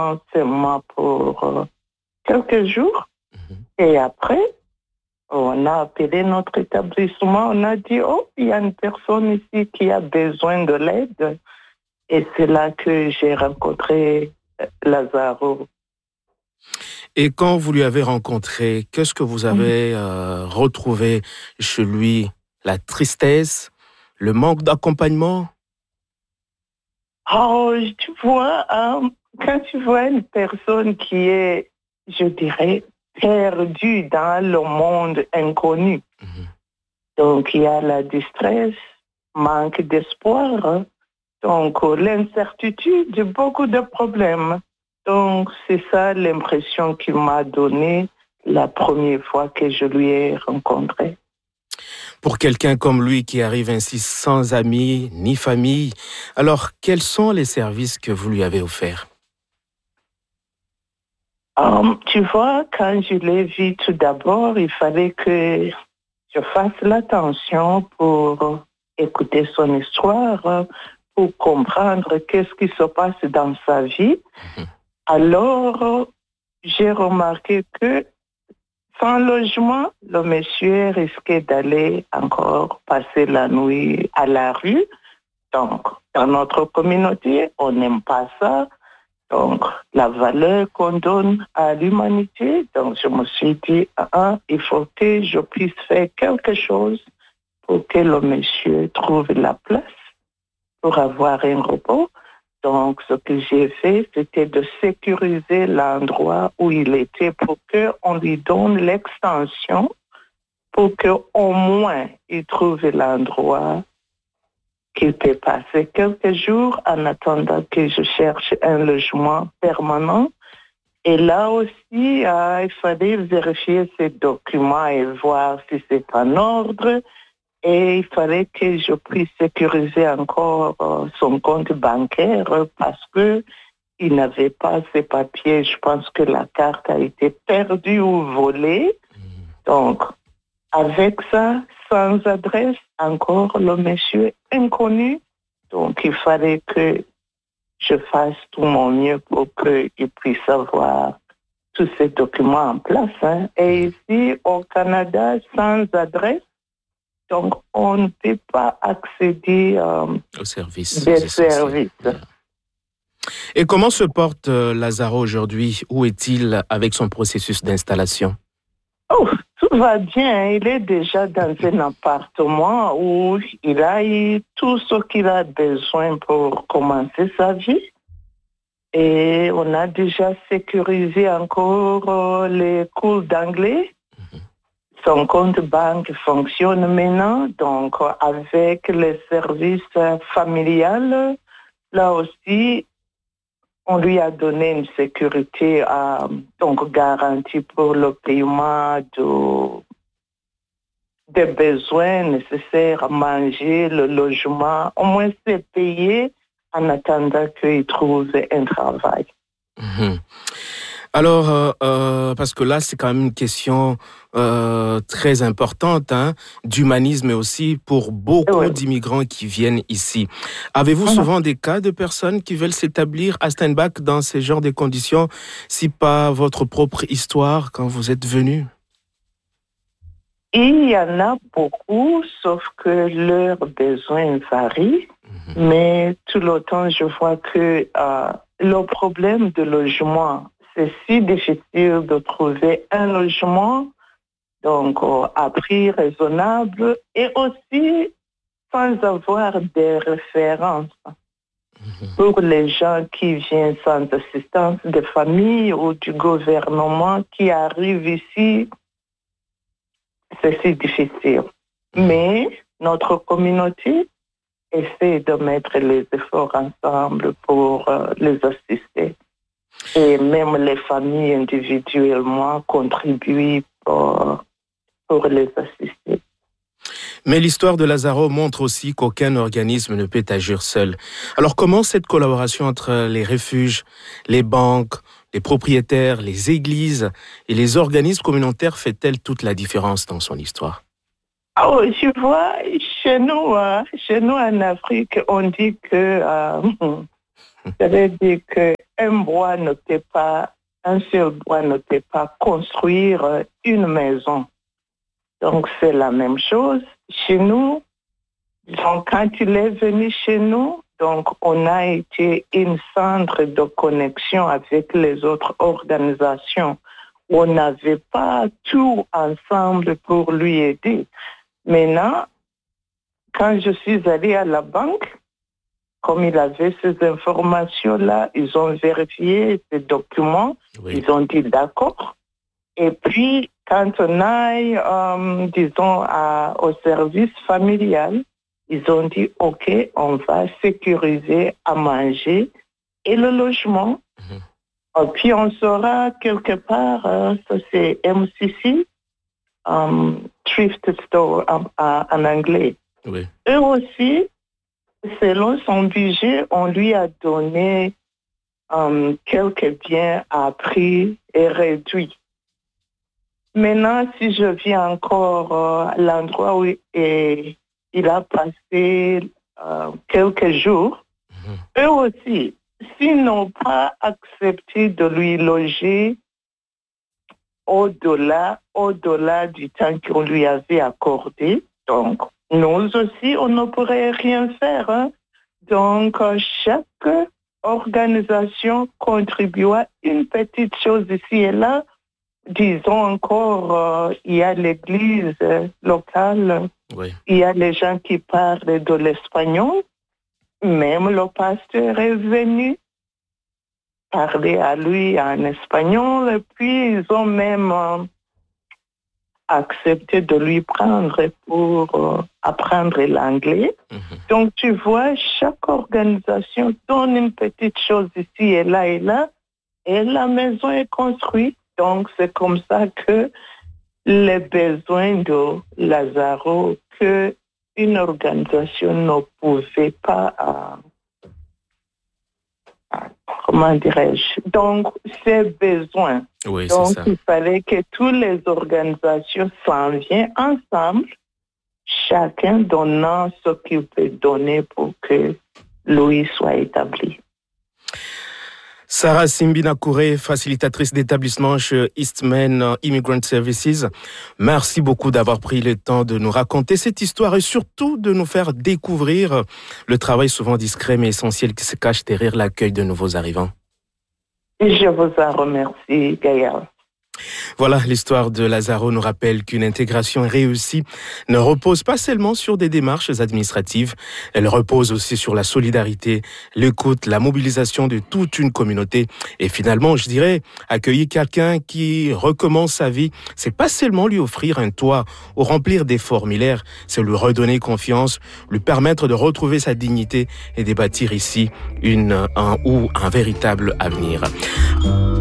seulement pour quelques jours. Et après, on a appelé notre établissement, on a dit, oh, il y a une personne ici qui a besoin de l'aide. Et c'est là que j'ai rencontré Lazaro. Et quand vous lui avez rencontré, qu'est-ce que vous avez retrouvé chez lui? La tristesse, le manque d'accompagnement? Oh, tu vois, quand tu vois une personne qui est, je dirais, perdue dans le monde inconnu, donc il y a la distress, manque d'espoir, donc l'incertitude, beaucoup de problèmes. Donc c'est ça l'impression qu'il m'a donnée la première fois que je lui ai rencontré. Pour quelqu'un comme lui qui arrive ainsi sans amis ni famille, alors quels sont les services que vous lui avez offerts? Tu vois, quand je l'ai vu tout d'abord, il fallait que je fasse l'attention pour écouter son histoire, pour comprendre qu'est-ce qui se passe dans sa vie. Alors, j'ai remarqué que sans logement, le monsieur risquait d'aller encore passer la nuit à la rue. Donc, dans notre communauté, on n'aime pas ça. Donc, la valeur qu'on donne à l'humanité. Donc, je me suis dit, il faut que je puisse faire quelque chose pour que le monsieur trouve la place pour avoir un repos. Donc, ce que j'ai fait, c'était de sécuriser l'endroit où il était pour qu'on lui donne l'extension pour qu'au moins il trouve l'endroit qu'il peut passer quelques jours en attendant que je cherche un logement permanent. Et là aussi, il fallait vérifier ses documents et voir si c'est en ordre. Et il fallait que je puisse sécuriser encore son compte bancaire parce que il n'avait pas ses papiers. Je pense que la carte a été perdue ou volée. Donc, avec ça, sans adresse, encore le monsieur inconnu. Donc, il fallait que je fasse tout mon mieux pour qu'il puisse avoir tous ces documents en place. Et ici, au Canada, sans adresse, donc, on ne peut pas accéder aux services. Des services. Et comment se porte Lazaro aujourd'hui? Où est-il avec son processus d'installation? Oh, tout va bien. Il est déjà dans un appartement où il a eu tout ce qu'il a besoin pour commencer sa vie. Et on a déjà sécurisé encore les cours d'anglais. Son compte banque fonctionne maintenant, donc avec les services familiales, là aussi, on lui a donné une sécurité, donc garantie pour le paiement des besoins nécessaires à manger, le logement. Au moins, c'est payé en attendant qu'il trouve un travail. Alors, parce que là, c'est quand même une question très importante, d'humanisme et aussi pour beaucoup d'immigrants qui viennent ici. Avez-vous souvent des cas de personnes qui veulent s'établir à Steinbach dans ce genre de conditions, si pas votre propre histoire quand vous êtes venu? Il y en a beaucoup, sauf que leurs besoins varient. Mais tout le temps, je vois que le problème de logement, c'est si difficile de trouver un logement donc à prix raisonnable et aussi sans avoir des références. Pour les gens qui viennent sans assistance de famille ou du gouvernement qui arrivent ici, c'est si difficile. Mais notre communauté essaie de mettre les efforts ensemble pour les assister. Et même les familles individuellement contribuent pour les assister. Mais l'histoire de Lazaro montre aussi qu'aucun organisme ne peut agir seul. Alors comment cette collaboration entre les refuges, les banques, les propriétaires, les églises et les organismes communautaires fait-elle toute la différence dans son histoire? Oh, je vois, chez nous en Afrique, on dit que, ça veut dire que un seul bois ne peut pas construire une maison. Donc, c'est la même chose. Chez nous, donc, quand il est venu chez nous, donc, on a été un centre de connexion avec les autres organisations. On n'avait pas tout ensemble pour lui aider. Maintenant, quand je suis allée à la banque, comme il avait ces informations-là, ils ont vérifié ces documents, ils ont dit d'accord. Et puis, quand on aille, disons, au service familial, ils ont dit, OK, on va sécuriser à manger et le logement. Et puis, on sera quelque part, ça c'est MCC, Thrift Store en anglais. Oui. Eux aussi, selon son budget, on lui a donné quelques biens à prix et réduit. Maintenant, si je viens encore à l'endroit où il a passé quelques jours, eux aussi, s'ils n'ont pas accepté de lui loger au-delà du temps qu'on lui avait accordé, donc nous aussi, on ne pourrait rien faire. Hein. Donc, chaque organisation contribue à une petite chose ici et là. Disons encore, il y a l'église locale, il y a les gens qui parlent de l'espagnol. Même le pasteur est venu parler à lui en espagnol. Et puis, ils ont même accepté de lui prendre pour apprendre l'anglais. Donc, tu vois, chaque organisation donne une petite chose ici et là, et la maison est construite. Donc, c'est comme ça que les besoins de Lazaro, que une organisation ne pouvait pas, comment dirais-je, donc ces besoins. Oui, donc, c'est ça. Il fallait que toutes les organisations s'en viennent ensemble, chacun donnant ce qu'il peut donner pour que Louis soit établi. Sarah Simbina Kouré, facilitatrice d'établissement chez Eastman Immigrant Services. Merci beaucoup d'avoir pris le temps de nous raconter cette histoire et surtout de nous faire découvrir le travail souvent discret mais essentiel qui se cache derrière l'accueil de nouveaux arrivants. Je vous en remercie, Gaël. Voilà, l'histoire de Lazaro nous rappelle qu'une intégration réussie ne repose pas seulement sur des démarches administratives, elle repose aussi sur la solidarité, l'écoute, la mobilisation de toute une communauté. Et finalement, je dirais, accueillir quelqu'un qui recommence sa vie, c'est pas seulement lui offrir un toit ou remplir des formulaires, c'est lui redonner confiance, lui permettre de retrouver sa dignité et de bâtir ici un véritable avenir.